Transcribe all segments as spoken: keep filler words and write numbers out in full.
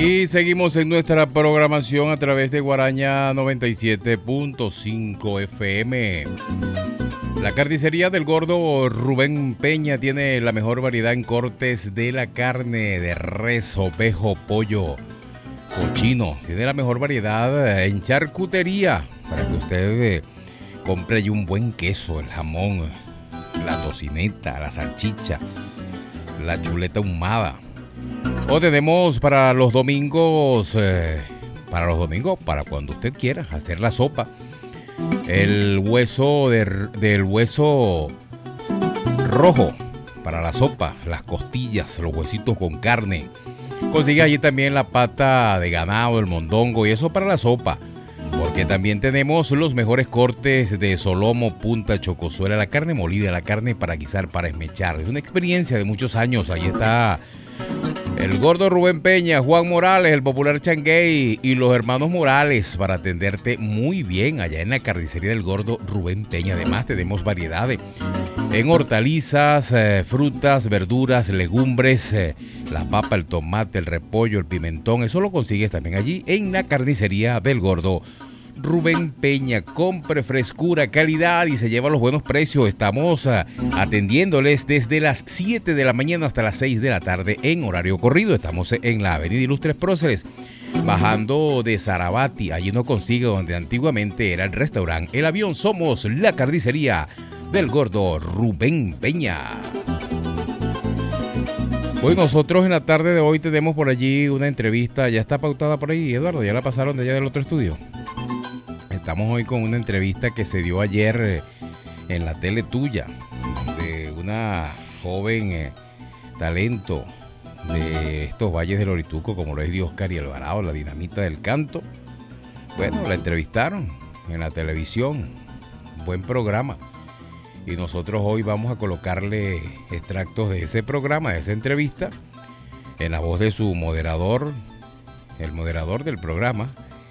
Y seguimos en nuestra programación a través de Guaraña noventa y siete punto cinco F M. La carnicería del gordo Rubén Peña tiene la mejor variedad en cortes de la carne de res, ovejo, pollo, cochino. Tiene la mejor variedad en charcutería para que usted eh, compre allí un buen queso, el jamón, la tocineta, la salchicha, la chuleta ahumada. O tenemos para los domingos, eh, para los domingos, para cuando usted quiera hacer la sopa, el hueso de, del hueso rojo para la sopa, las costillas, los huesitos con carne. Consigue allí también la pata de ganado, el mondongo y eso para la sopa. Porque también tenemos los mejores cortes de solomo, punta, chocosuela, la carne molida, la carne para guisar, para esmechar. Es una experiencia de muchos años. Ahí está el gordo Rubén Peña, Juan Morales, el popular Changuey y los hermanos Morales para atenderte muy bien allá en la carnicería del gordo Rubén Peña. Además tenemos variedades en hortalizas, eh, frutas, verduras, legumbres, eh, la papa, el tomate, el repollo, el pimentón. Eso lo consigues también allí en la carnicería del gordo Rubén Peña. Compre frescura, calidad y se lleva los buenos precios. Estamos uh, atendiéndoles desde las siete de la mañana hasta las seis de la tarde en horario corrido. Estamos en la avenida Ilustres Próceres, bajando de Sarabati. Allí nos consigue donde antiguamente era el restaurante El Avión. Somos la carnicería del gordo Rubén Peña. Hoy nosotros en la tarde de hoy tenemos por allí una entrevista. Ya está pautada por ahí, Eduardo. Ya la pasaron de allá del otro estudio. Estamos hoy con una entrevista que se dio ayer eh, en la tele tuya, de una joven eh, talento de estos valles del Orituco, como lo es Dioscari Alvarado, la dinamita del canto. Bueno, la entrevistaron en la televisión, buen programa. Y nosotros hoy vamos a colocarle extractos de ese programa, de esa entrevista, en la voz de su moderador, el moderador del programa.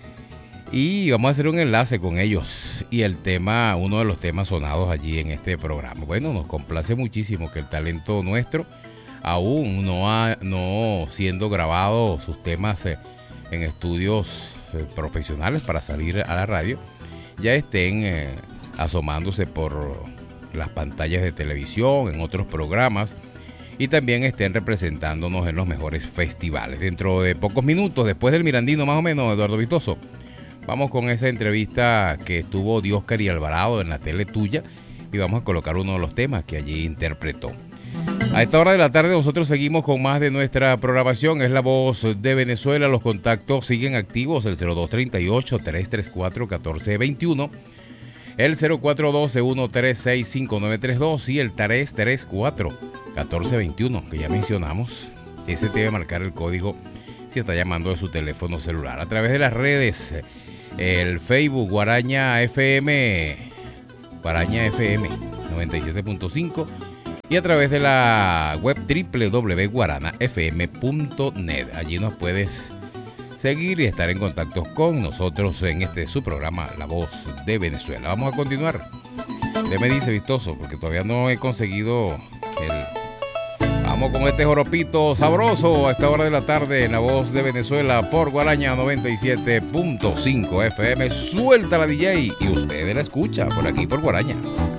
Y vamos a hacer un enlace con ellos y el tema, uno de los temas sonados allí en este programa. Bueno, nos complace muchísimo que el talento nuestro, aún no, ha, no siendo grabado sus temas eh, en estudios eh, profesionales para salir a la radio, ya estén eh, asomándose por las pantallas de televisión, en otros programas, y también estén representándonos en los mejores festivales. Dentro de pocos minutos, después del Mirandino más o menos, Eduardo Vistoso, vamos con esa entrevista que estuvo Dioscari Alvarado en la tele tuya y vamos a colocar uno de los temas que allí interpretó. A esta hora de la tarde nosotros seguimos con más de nuestra programación. Es La Voz de Venezuela. Los contactos siguen activos, el cero dos tres ocho, tres tres cuatro, uno cuatro dos uno, el cero cuatro uno dos, uno tres seis, cinco nueve tres dos y el tres tres cuatro, uno cuatro dos uno, que ya mencionamos. Ese debe marcar el código si está llamando de su teléfono celular. A través de las redes, el Facebook Guaraña F M, Guaraña F M noventa y siete punto cinco y a través de la web doble u doble u doble u punto guarana f m punto net. Allí nos puedes seguir y estar en contacto con nosotros en este su programa La Voz de Venezuela. Vamos a continuar. Usted me dice, Vistoso, porque todavía no he conseguido el... Vamos con este joropito sabroso a esta hora de la tarde en La Voz de Venezuela por Guaraña noventa y siete punto cinco F M. Suelta la D J y usted la escucha por aquí por Guaraña.